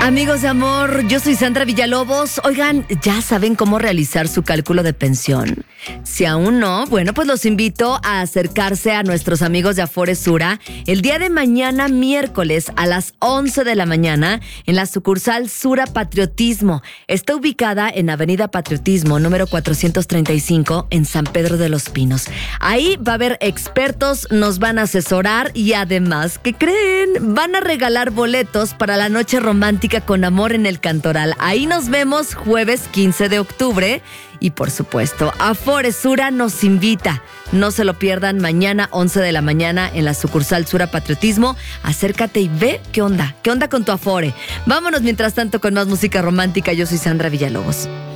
Amigos de amor, yo soy Sandra Villalobos. Oigan, ¿ya saben cómo realizar su cálculo de pensión? Si aún no, bueno, pues los invito a acercarse a nuestros amigos de Afore Sura el día de mañana, miércoles, a las 11 de la mañana, en la sucursal Sura Patriotismo. Está ubicada en Avenida Patriotismo, número 435, en San Pedro de los Pinos. Ahí va a haber expertos, nos van a asesorar y además, ¿qué creen? Van a regalar boletos para la noche romántica con amor en el Cantoral. Ahí nos vemos jueves 15 de octubre. Y por supuesto, Afore Sura nos invita. No se lo pierdan, mañana 11 de la mañana en la sucursal Sura Patriotismo. Acércate y ve qué onda con tu Afore. Vámonos mientras tanto con más música romántica. Yo soy Sandra Villalobos.